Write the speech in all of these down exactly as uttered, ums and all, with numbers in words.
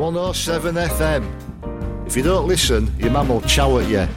one oh seven F M. If you don't listen, your mum will chow at you.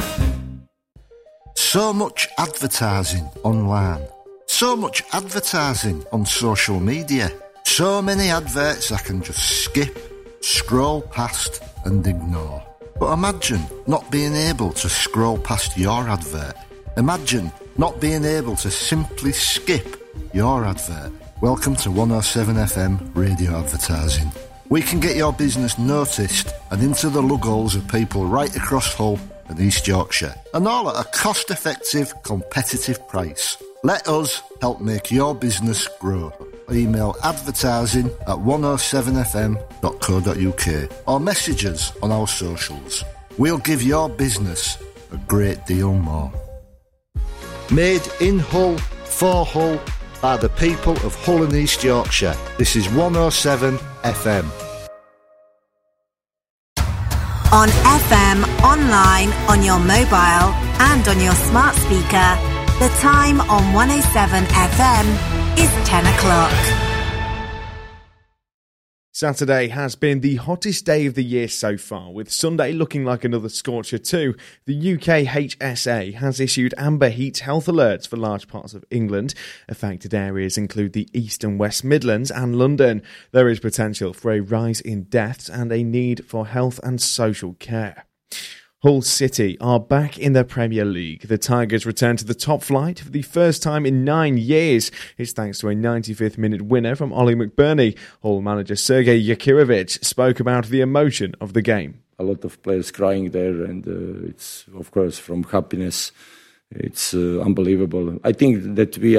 So much advertising online. So much advertising on social media. So many adverts I can just skip, scroll past and ignore. But imagine not being able to scroll past your advert. Imagine not being able to simply skip your advert. Welcome to one oh seven F M Radio Advertising. We can get your business noticed and into the lug holes of people right across Hull and East Yorkshire. And all at a cost-effective, competitive price. Let us help make your business grow. Email advertising at one oh seven f m dot co dot u k or message us on our socials. We'll give your business a great deal more. Made in Hull, for Hull, by the people of Hull and East Yorkshire. This is one oh seven F M. On F M, online, on your mobile and on your smart speaker, the time on one oh seven F M is ten o'clock. Saturday has been the hottest day of the year so far, with Sunday looking like another scorcher too. The U K H S A has issued amber heat health alerts for large parts of England. Affected areas include the East and West Midlands and London. There is potential for a rise in deaths and a need for health and social care. Hull City are back in the Premier League. The Tigers return to the top flight for the first time in nine years. It's thanks to a ninety-fifth minute winner from Ollie McBurney. Hull manager Sergei Yakirovich spoke about the emotion of the game. A lot of players crying there, and uh, it's, of course, from happiness. It's uh, unbelievable. I think that we